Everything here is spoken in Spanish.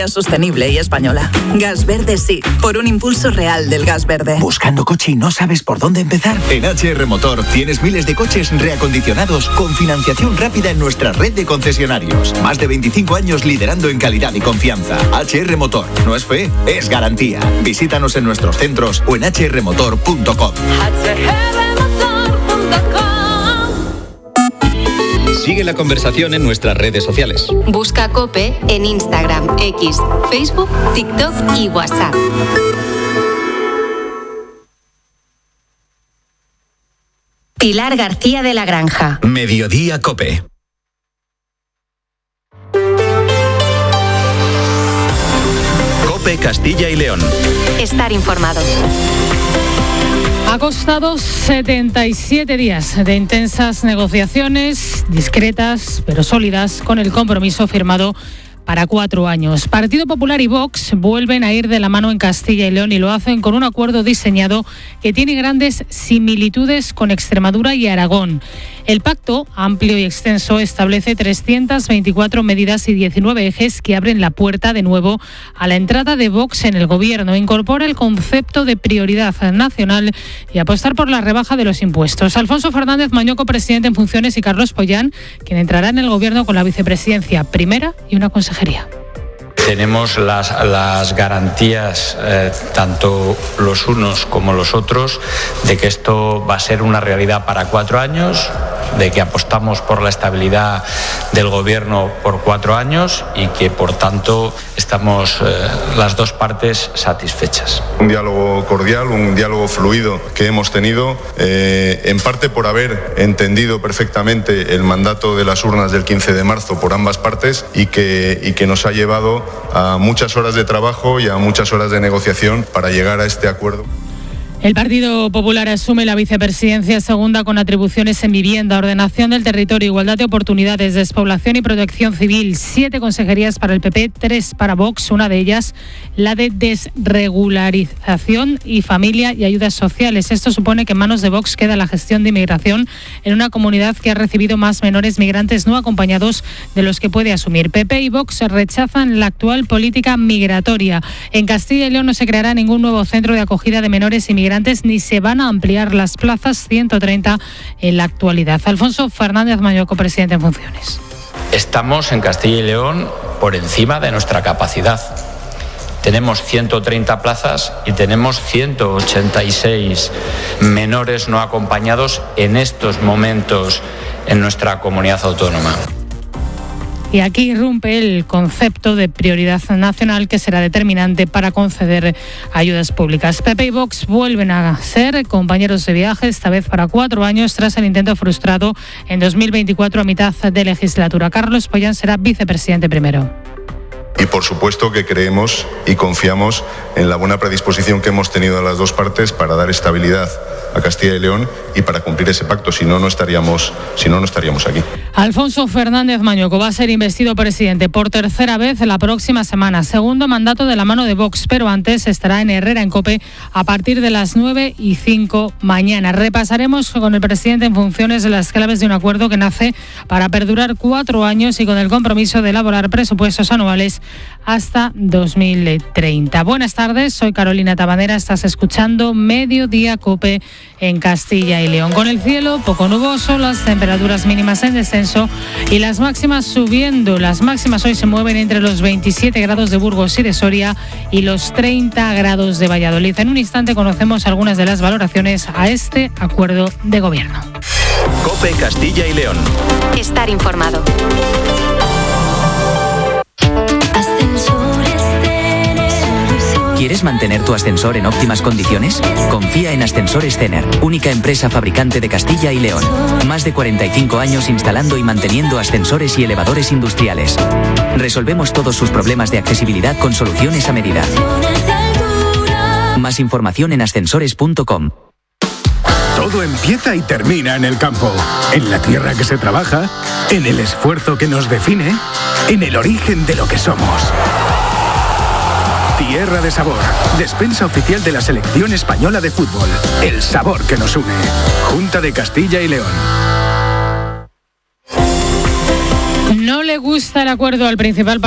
Sostenible y española. Gas Verde sí, por un impulso real del gas verde. ¿Buscando coche y no sabes por dónde empezar? En HR Motor tienes miles de coches reacondicionados con financiación rápida en nuestra red de concesionarios. Más de 25 años liderando en calidad y confianza. HR Motor, no es fe, es garantía. Visítanos en nuestros centros o en hrmotor.com. Sigue la conversación en nuestras redes sociales. Busca COPE en Instagram, X, Facebook, TikTok y WhatsApp. Pilar García de la Granja. Mediodía COPE. COPE Castilla y León. Estar informado. Ha costado 77 días de intensas negociaciones, discretas pero sólidas, con el compromiso firmado para 4 años. Partido Popular y Vox vuelven a ir de la mano en Castilla y León y lo hacen con un acuerdo diseñado que tiene grandes similitudes con Extremadura y Aragón. El pacto, amplio y extenso, establece 324 medidas y 19 ejes que abren la puerta de nuevo a la entrada de Vox en el gobierno. Incorpora el concepto de prioridad nacional y apostar por la rebaja de los impuestos. Alfonso Fernández Mañoco, presidente en funciones, y Carlos Pollán, quien entrará en el gobierno con la vicepresidencia primera y una consejería. Tenemos las garantías, tanto los unos como los otros, de que esto va a ser una realidad para 4 años, de que apostamos por la estabilidad del gobierno por 4 años y que, por tanto, estamos las dos partes satisfechas. Un diálogo cordial, un diálogo fluido que hemos tenido, en parte por haber entendido perfectamente el mandato de las urnas del 15 de marzo por ambas partes y que nos ha llevado a muchas horas de trabajo y a muchas horas de negociación para llegar a este acuerdo. El Partido Popular asume la vicepresidencia segunda con atribuciones en vivienda, ordenación del territorio, igualdad de oportunidades, despoblación y protección civil. 7 consejerías para el PP, 3 para Vox, una de ellas la de desregularización y familia y ayudas sociales. Esto supone que en manos de Vox queda la gestión de inmigración en una comunidad que ha recibido más menores migrantes no acompañados de los que puede asumir. PP y Vox rechazan la actual política migratoria. En Castilla y León no se creará ningún nuevo centro de acogida de menores inmigrantes ni se van a ampliar las plazas, 130 en la actualidad. Alfonso Fernández Mañoco, presidente en funciones. Estamos en Castilla y León por encima de nuestra capacidad. Tenemos 130 plazas y tenemos 186 menores no acompañados en estos momentos en nuestra comunidad autónoma. Y aquí irrumpe el concepto de prioridad nacional que será determinante para conceder ayudas públicas. PP y Vox vuelven a ser compañeros de viaje, esta vez para 4 años, tras el intento frustrado en 2024 a mitad de legislatura. Carlos Pollán será vicepresidente primero. Y por supuesto que creemos y confiamos en la buena predisposición que hemos tenido a las dos partes para dar estabilidad a Castilla y León y para cumplir ese pacto. Si no, no estaríamos aquí. Alfonso Fernández Mañoco va a ser investido presidente por tercera vez la próxima semana. Segundo mandato de la mano de Vox, pero antes estará en Herrera en COPE a partir de las 9:05 mañana. Repasaremos con el presidente en funciones las claves de un acuerdo que nace para perdurar 4 años y con el compromiso de elaborar presupuestos anuales hasta 2030. Buenas tardes, soy Carolina Tabanera, estás escuchando Mediodía COPE en Castilla y León. Con el cielo poco nuboso, las temperaturas mínimas en descenso y las máximas subiendo. Las máximas hoy se mueven entre los 27 grados de Burgos y de Soria y los 30 grados de Valladolid. En un instante conocemos algunas de las valoraciones a este acuerdo de gobierno. COPE Castilla y León. Estar informado. ¿Quieres mantener tu ascensor en óptimas condiciones? Confía en Ascensores Cener, única empresa fabricante de Castilla y León. Más de 45 años instalando y manteniendo ascensores y elevadores industriales. Resolvemos todos sus problemas de accesibilidad con soluciones a medida. Más información en ascensores.com. Todo empieza y termina en el campo, en la tierra que se trabaja, en el esfuerzo que nos define, en el origen de lo que somos. Tierra de Sabor, despensa oficial de la selección española de fútbol. El sabor que nos une. Junta de Castilla y León. No le gusta el acuerdo al principal